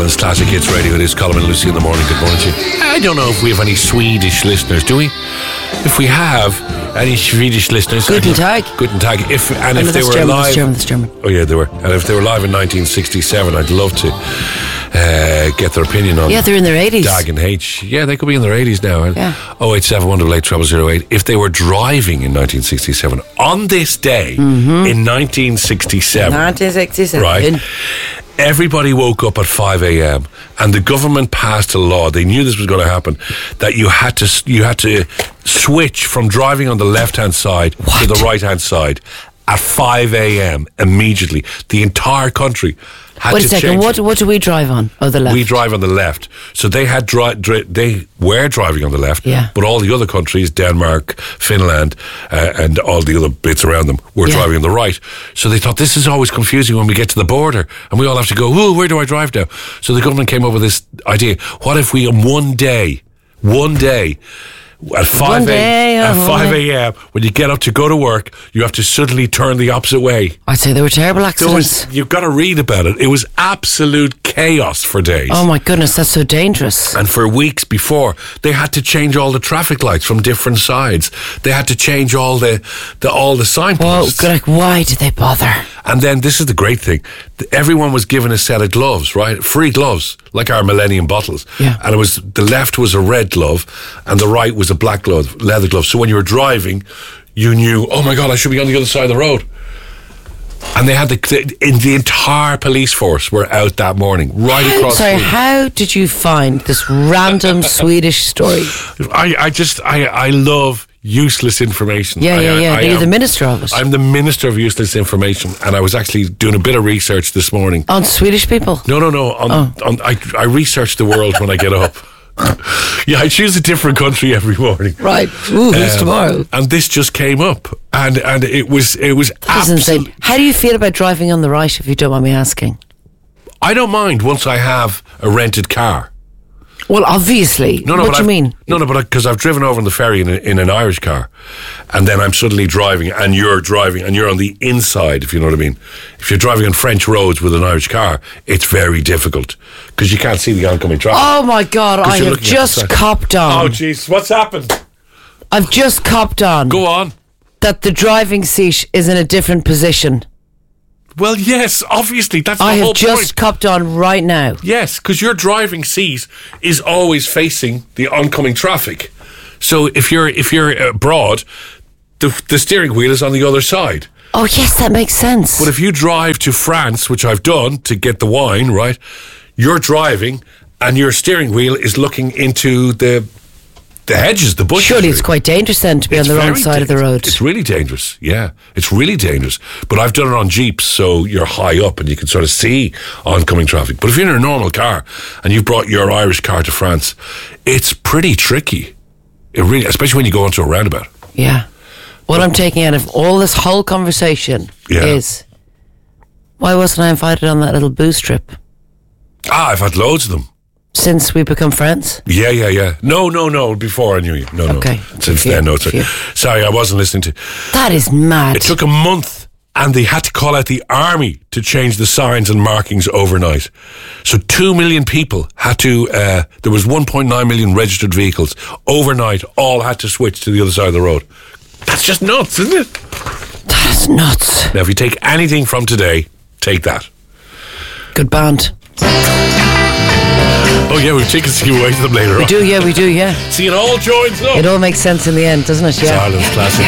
Ireland's Classic Hits Radio. It is Colin and Lucy in the morning. Good morning to you. I don't know if we have any Swedish listeners, do we? If we have any Swedish listeners, Guten Tag. Guten Tag. If they were German, alive, that's German. Oh yeah, they were. And if they were alive in 1967, I'd love to get their opinion on. Yeah, they're in their 80s. Dag and H. Yeah, they could be in their 80s now. Yeah. 087 188 0008. If they were driving in 1967, on this day in 1967, right? Everybody woke up at 5 a.m. and the government passed a law. They knew this was going to happen, that you had to switch from driving on the left-hand side to the right-hand side at 5 a.m. immediately. The entire country had Wait a second, change. what do we drive on? Oh, the left. We drive on the left. So they had they were driving on the left, yeah. But all the other countries, Denmark, Finland, and all the other bits around them were driving on the right. So they thought, this is always confusing when we get to the border and we all have to go, oh, where do I drive now? So the government came up with this idea. What if we, in one day, at 5 a.m. when you get up to go to work, you have to suddenly turn the opposite way. I'd say there were terrible accidents. You've got to read about it. It was absolute chaos for days. Oh my goodness, that's so dangerous. And for weeks before, they had to change all the traffic lights from different sides. They had to change all the signposts. Oh, like, why did they bother? And then this is the great thing. Everyone was given a set of gloves, right? Free gloves, like our Millennium bottles. Yeah. And the left was a red glove and the right was a black glove, leather glove. So when you were driving, you knew, oh my God, I should be on the other side of the road. And they had the entire police force were out that morning, right across. Sorry, how did you find this random Swedish story? I love useless information. Yeah. You're the minister of it. I'm the minister of useless information, and I was actually doing a bit of research this morning on Swedish people. No. I research the world when I get up. Yeah, I choose a different country every morning. Right. Ooh, who's tomorrow? And this just came up, and it was absolutely. How do you feel about driving on the right, if you don't mind me asking? I don't mind once I have a rented car. Well, obviously. What do you mean? But because I've driven over on the ferry in an Irish car, and then I'm suddenly driving, and you're on the inside, if you know what I mean. If you're driving on French roads with an Irish car, it's very difficult because you can't see the oncoming traffic. Oh my God, I have just copped on. Oh jeez, what's happened? I've just copped on. Go on. That the driving seat is in a different position. Well, yes, obviously, that's the whole point. I have just copped on right now. Yes, because your driving seat is always facing the oncoming traffic. So if you're abroad, the steering wheel is on the other side. Oh, yes, that makes sense. But if you drive to France, which I've done to get the wine, right, you're driving and your steering wheel is looking into the hedges, the bushes. Surely it's quite dangerous then to be on the wrong side of the road. It's really dangerous, yeah. It's really dangerous. But I've done it on Jeeps, so you're high up and you can sort of see oncoming traffic. But if you're in a normal car and you've brought your Irish car to France, it's pretty tricky. It really, especially when you go onto a roundabout. Yeah. What I'm taking out of all this whole conversation is, why wasn't I invited on that little booze trip? I've had loads of them. Since we become friends? Yeah. No. Before I knew you. No. Okay. Since then, no. Sorry, I wasn't listening to. That is mad. It took a month, and they had to call out the army to change the signs and markings overnight. So 2 million people had to. There was 1.9 million registered vehicles overnight. All had to switch to the other side of the road. That's just nuts, isn't it? That is nuts. Now, if you take anything from today, take that. Good band. Oh yeah, we've tickets to give away to them later on. We do, yeah. See, it all joins up. It all makes sense in the end, doesn't it? Yeah. It's Ireland's Classic.